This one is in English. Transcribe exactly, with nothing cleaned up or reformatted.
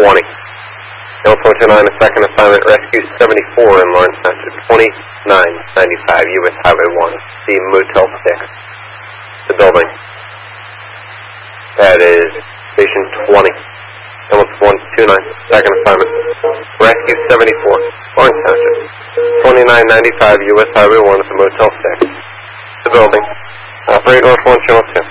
twenty. L four two nine, a second assignment, Rescue seventy-four in Lawrence Township, twenty-nine ninety-five, U S Highway one, see Motel six. The building. That is Station twenty. L one two nine, second assignment, Rescue seventy-four, Lawrence Township, twenty-nine ninety-five, U S Highway one, at the Motel six. The building. Operate North one, Channel two.